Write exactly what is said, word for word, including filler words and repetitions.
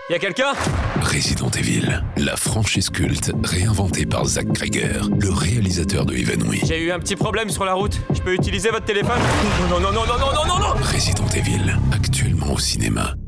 Y'a quelqu'un ? Resident Evil, la franchise culte réinventée par Zack Cregger, le réalisateur de Even We. J'ai eu un petit problème sur la route. Je peux utiliser votre téléphone ? Non, non, non, non, non, non, non, non, non. Resident Evil, actuellement au cinéma.